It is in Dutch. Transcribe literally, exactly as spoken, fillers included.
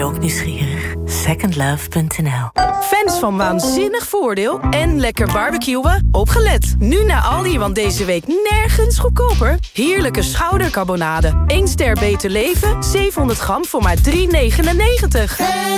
je ook nieuwsgierig? second love punt n l. Fans van Waanzinnig Voordeel en lekker barbecuen? Opgelet! Nu naar Aldi, want deze week nergens goedkoper. Heerlijke schoudercarbonade. één ster Beter Leven, zevenhonderd gram voor maar drie negenennegentig.